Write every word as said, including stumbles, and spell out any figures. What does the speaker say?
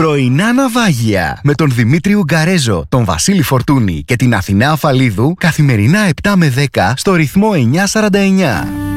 Πρωινά ναυάγια με τον Δημήτρη Ουγκαρέζο, τον Βασίλη Φορτούνη και την Αθηνά Αφαλίδου καθημερινά επτά με δέκα στο ρυθμό εννιά σαράντα εννιά.